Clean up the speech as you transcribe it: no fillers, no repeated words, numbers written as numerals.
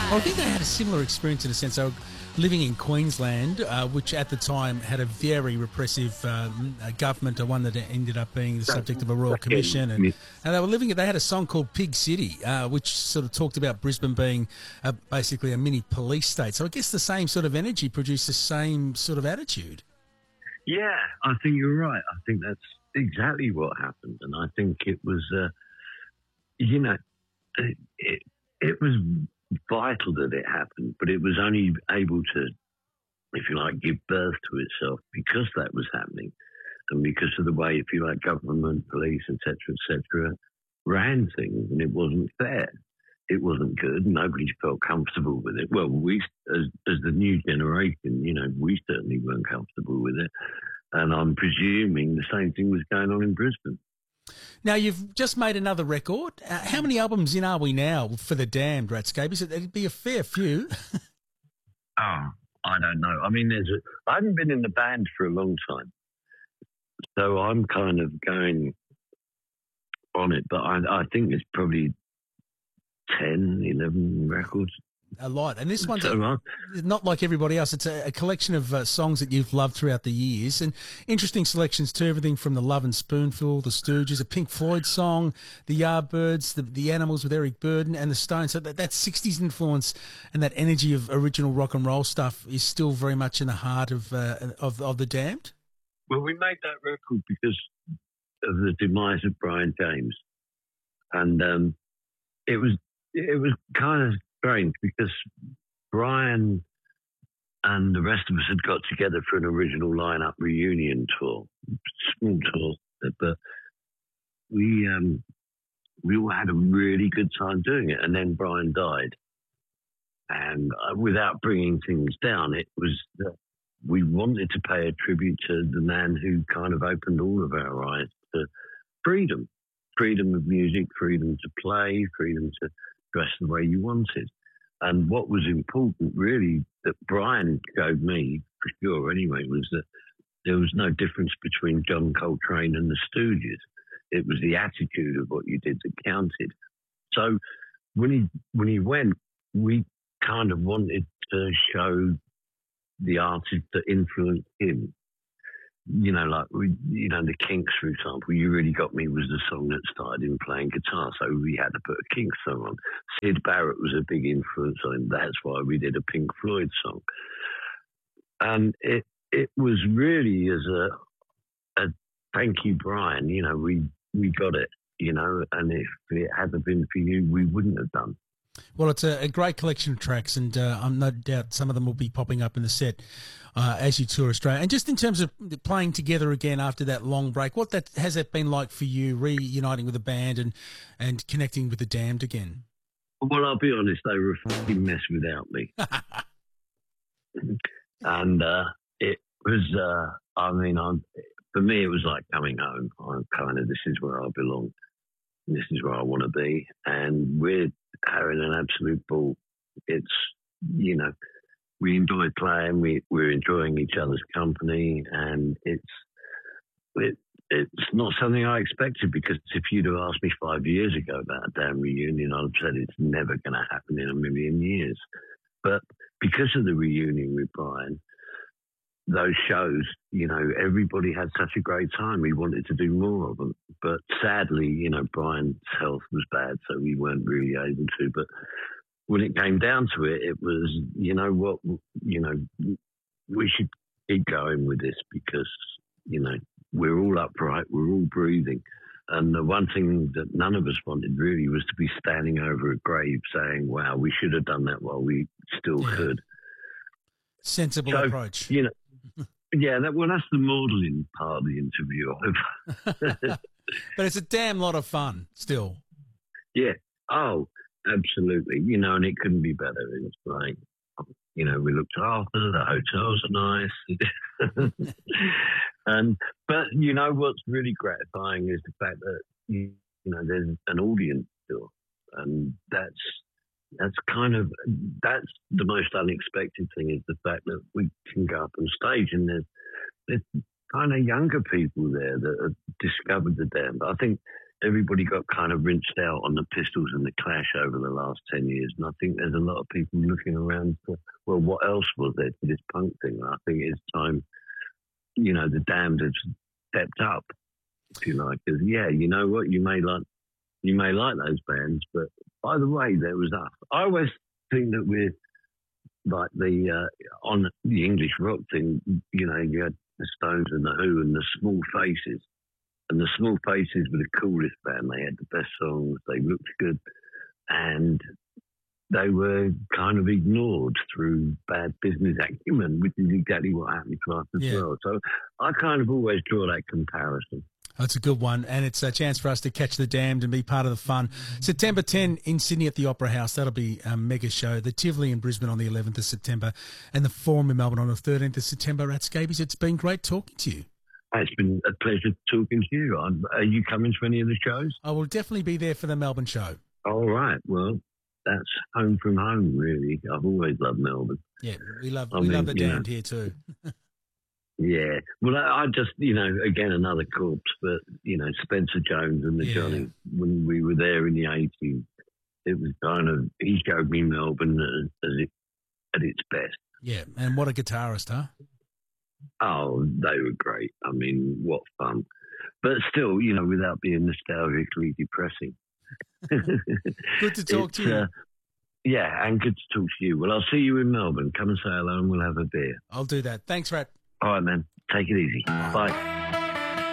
Well, I think they had a similar experience in a sense. They were living in Queensland, which at the time had a very repressive government, one that ended up being the subject of a royal commission. And they were living. They had a song called Pig City, which sort of talked about Brisbane being basically a mini police state. So I guess the same sort of energy produced the same sort of attitude. Yeah, I think you're right. I think that's exactly what happened. And I think it was, it was vital that it happened, but it was only able to, if you like, give birth to itself because that was happening and because of the way, if you like, government, police, etc., ran things, and it wasn't fair. It wasn't good. Nobody felt comfortable with it. Well, we, as the new generation, we certainly weren't comfortable with it. And I'm presuming the same thing was going on in Brisbane. Now, you've just made another record. How many albums in are we now for The Damned, Ratscape? It'd be a fair few. Oh, I don't know. I mean, I haven't been in the band for a long time. So I'm kind of going on it. But I think it's probably 10, 11 records. A lot. And this one's not like everybody else. It's a collection of songs that you've loved throughout the years, and interesting selections too, everything from The Love and Spoonful, The Stooges, a Pink Floyd song, The Yardbirds, the Animals with Eric Burdon, and The Stones. So that 60s influence and that energy of original rock and roll stuff is still very much in the heart of The Damned? Well, we made that record because of the demise of Brian James. And it was kind of strange because Brian and the rest of us had got together for an original lineup reunion tour, small tour, but we all had a really good time doing it. And then Brian died, and without bringing things down, it was that we wanted to pay a tribute to the man who kind of opened all of our eyes to freedom of music, freedom to play, freedom to dress the way you wanted. And what was important, really, that Brian showed me, for sure anyway, was that there was no difference between John Coltrane and the Stooges. It was the attitude of what you did that counted. So when he went, we kind of wanted to show the artists that influenced him. Like the Kinks, for example, You Really Got Me was the song that started him playing guitar, so we had to put a Kinks song on. Syd Barrett was a big influence on him. That's why we did a Pink Floyd song. And it was really as a thank you, Brian. We got it, and if it hadn't been for you, we wouldn't have done. Well, it's a great collection of tracks, and I'm no doubt some of them will be popping up in the set as you tour Australia. And just in terms of playing together again after that long break, has that been like for you, reuniting with the band and connecting with the Damned again? Well, I'll be honest, they were a fucking mess without me. And it was, for me, it was like coming home. This is where I belong. This is where I want to be. And we're having an absolute ball. It's, we enjoy playing. We're enjoying each other's company. And it's not something I expected, because if you'd have asked me 5 years ago about a damn reunion, I'd have said it's never going to happen in a million years. But because of the reunion with Brian, those shows, everybody had such a great time. We wanted to do more of them. But sadly, Brian's health was bad, so we weren't really able to. But when it came down to it, it was, we should keep going with this because, we're all upright, we're all breathing. And the one thing that none of us wanted really was to be standing over a grave saying, wow, we should have done that while we still could. Sensible approach. Yeah, that's the modelling part of the interview. But it's a damn lot of fun still. Yeah. Oh, absolutely. And it couldn't be better. It's like, we looked after, the hotels are nice. But what's really gratifying is the fact that, there's an audience still. And that's the most unexpected thing, is the fact that we can go up on stage and there's kind of younger people there that have discovered the Damned. I think, everybody got kind of rinsed out on the Pistols and the Clash over the last 10 years. And I think there's a lot of people looking around for, well, what else was there to this punk thing? And I think it's time, you know, the Damned have stepped up, if you like. Because, yeah, you know what? You may like those bands, but by the way, there was us. I always think that we're like on the English rock thing, you know, you had the Stones and the Who and the Small Faces. And the Small Faces were the coolest band. They had the best songs. They looked good. And they were kind of ignored through bad business acumen, which is exactly what happened to us as well. So I kind of always draw that comparison. That's a good one, and it's a chance for us to catch the Damned and be part of the fun. September 10 in Sydney at the Opera House. That'll be a mega show. The Tivoli in Brisbane on the 11th of September and the Forum in Melbourne on the 13th of September at Scabies. It's been great talking to you. It's been a pleasure talking to you. Are you coming to any of the shows? I will definitely be there for the Melbourne show. All right. Well, that's home from home, really. I've always loved Melbourne. Yeah, we love the Damned here too. Yeah. Well, I just, you know, again, another corpse, but, you know, Spencer Jones and the Johnny, when we were there in the 80s, it was kind of, he showed me Melbourne at its best. Yeah, and what a guitarist, huh? Oh, they were great. I mean, what fun. But still, you know, without being nostalgically depressing. Good to talk to you. Yeah, and good to talk to you. Well, I'll see you in Melbourne. Come and say hello and we'll have a beer. I'll do that. Thanks, Rat. All right, man. Take it easy. Bye.